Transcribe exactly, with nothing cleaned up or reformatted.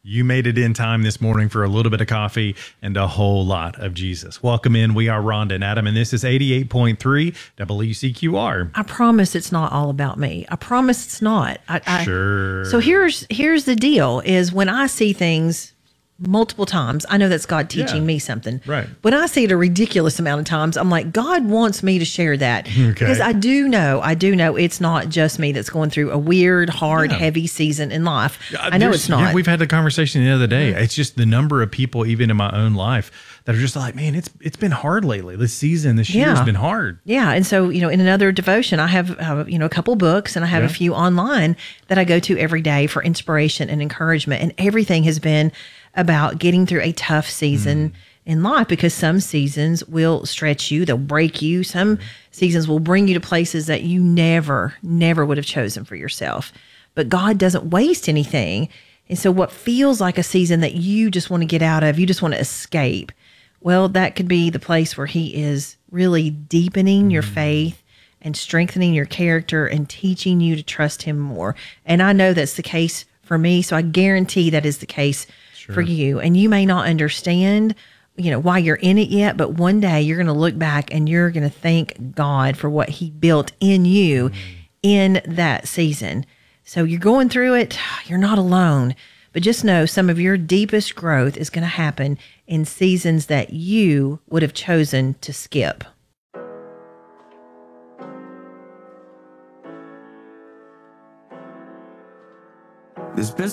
You made it in time this morning for a little bit of coffee and a whole lot of Jesus. Welcome in. We are Rhonda and Adam, and this is eighty-eight point three W C Q R. I promise it's not all about me. I promise it's not. I, I, sure. So here's here's the deal: is when I see things multiple times, I know that's God teaching Yeah. me something. Right. When I see it a ridiculous amount of times, I'm like, God wants me to share that. Okay. Because I do know, I do know it's not just me that's going through a weird, hard, Yeah. heavy season in life. Uh, I know there's- it's not. yeah, we've had the conversation the other day. It's just the number of people, even in my own life, that are just like, man, it's it's been hard lately. This season, this year Yeah. has been hard. Yeah. And so, you know, in another devotion, I have, uh, you know, a couple books and I have Yeah. a few online that I go to every day for inspiration and encouragement. And everything has been about getting through a tough season in life, because some seasons will stretch you, they'll break you. Some seasons will bring you to places that you never, never would have chosen for yourself. But God doesn't waste anything. And so what feels like a season that you just want to get out of, you just want to escape, well, that could be the place where he is really deepening your faith and strengthening your character and teaching you to trust him more. And I know that's the case for me, so I guarantee that is the case for you. And you may not understand, you know, why you're in it yet, but one day you're going to look back and you're going to thank God for what he built in you in that season. So you're going through it, you're not alone. But just know some of your deepest growth is going to happen in seasons that you would have chosen to skip. There's been